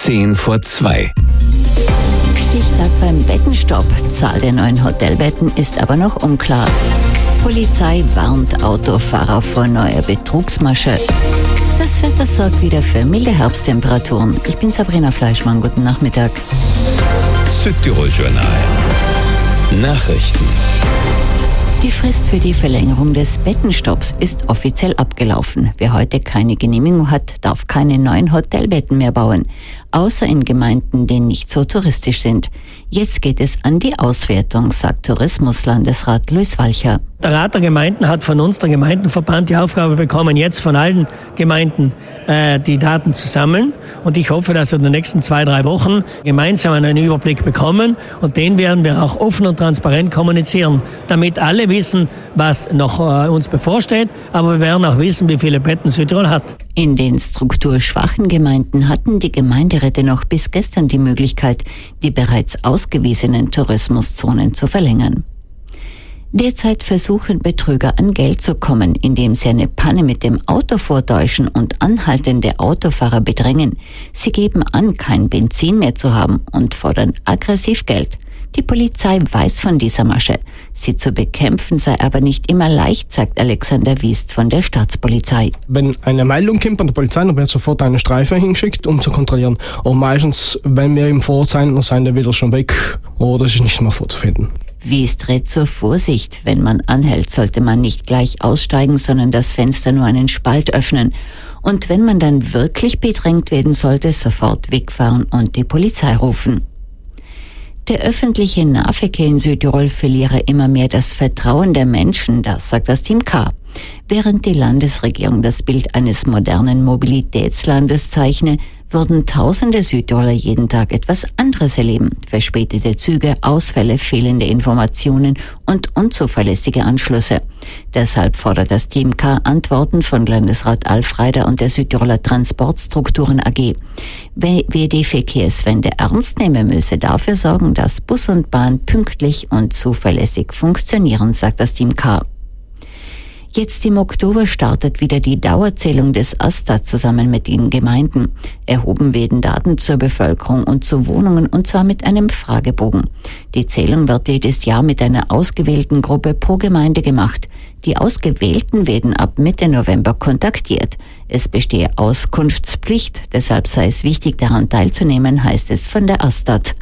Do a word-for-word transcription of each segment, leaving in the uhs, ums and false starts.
Zehn vor zwei. Stichtag beim Bettenstopp. Zahl der neuen Hotelbetten ist aber noch unklar. Polizei warnt Autofahrer vor neuer Betrugsmasche. Das Wetter sorgt wieder für milde Herbsttemperaturen. Ich bin Sabrina Fleischmann. Guten Nachmittag. Südtirol-Journal. Nachrichten. Die Frist für die Verlängerung des Bettenstopps ist offiziell abgelaufen. Wer heute keine Genehmigung hat, darf keine neuen Hotelbetten mehr bauen. Außer in Gemeinden, die nicht so touristisch sind. Jetzt geht es an die Auswertung, sagt Tourismuslandesrat Luis Walcher. Der Rat der Gemeinden hat von uns, der Gemeindenverband, die Aufgabe bekommen, jetzt von allen Gemeinden äh, die Daten zu sammeln. Und ich hoffe, dass wir in den nächsten zwei, drei Wochen gemeinsam einen Überblick bekommen. Und den werden wir auch offen und transparent kommunizieren, damit alle wissen, was noch äh, uns bevorsteht. Aber wir werden auch wissen, wie viele Betten Südtirol hat. In den strukturschwachen Gemeinden hatten die Gemeinderäte noch bis gestern die Möglichkeit, die bereits ausgewiesenen Tourismuszonen zu verlängern. Derzeit versuchen Betrüger an Geld zu kommen, indem sie eine Panne mit dem Auto vortäuschen und anhaltende Autofahrer bedrängen. Sie geben an, kein Benzin mehr zu haben und fordern aggressiv Geld. Die Polizei weiß von dieser Masche. Sie zu bekämpfen sei aber nicht immer leicht, sagt Alexander Wiest von der Staatspolizei. Wenn eine Meldung kommt an der Polizei, dann wird sofort eine Streife hingeschickt, um zu kontrollieren. Und meistens, wenn wir ihm vor sein, dann sind wir wieder schon weg oder es ist nicht mehr vorzufinden. Wiest rät zur Vorsicht. Wenn man anhält, sollte man nicht gleich aussteigen, sondern das Fenster nur einen Spalt öffnen. Und wenn man dann wirklich bedrängt werden sollte, sofort wegfahren und die Polizei rufen. Der öffentliche Nahverkehr in Südtirol verliere immer mehr das Vertrauen der Menschen, das sagt das Team K. Während die Landesregierung das Bild eines modernen Mobilitätslandes zeichne, würden tausende Südtiroler jeden Tag etwas anderes erleben. Verspätete Züge, Ausfälle, fehlende Informationen und unzuverlässige Anschlüsse. Deshalb fordert das Team K Antworten von Landesrat Alf Reider und der Südtiroler Transportstrukturen A G. Wer die Verkehrswende ernst nehmen müsse, dafür sorgen, dass Bus und Bahn pünktlich und zuverlässig funktionieren, sagt das Team K. Jetzt im Oktober startet wieder die Dauerzählung des Astat zusammen mit den Gemeinden. Erhoben werden Daten zur Bevölkerung und zu Wohnungen und zwar mit einem Fragebogen. Die Zählung wird jedes Jahr mit einer ausgewählten Gruppe pro Gemeinde gemacht. Die Ausgewählten werden ab Mitte November kontaktiert. Es bestehe Auskunftspflicht, deshalb sei es wichtig, daran teilzunehmen, heißt es von der Astat.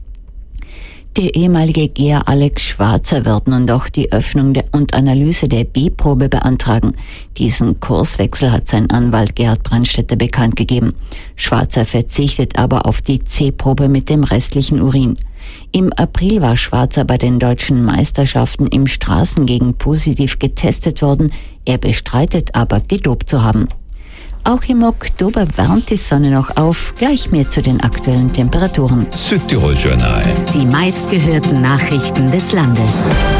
Der ehemalige Geher Alex Schwarzer wird nun doch die Öffnung der und Analyse der B-Probe beantragen. Diesen Kurswechsel hat sein Anwalt Gerhard Brandstätter bekannt gegeben. Schwarzer verzichtet aber auf die C-Probe mit dem restlichen Urin. Im April war Schwarzer bei den deutschen Meisterschaften im Straßengegen positiv getestet worden. Er bestreitet aber, gedopt zu haben. Auch im Oktober wärmt die Sonne noch auf. Gleich mehr zu den aktuellen Temperaturen. Südtirol-Journal. Die meistgehörten Nachrichten des Landes.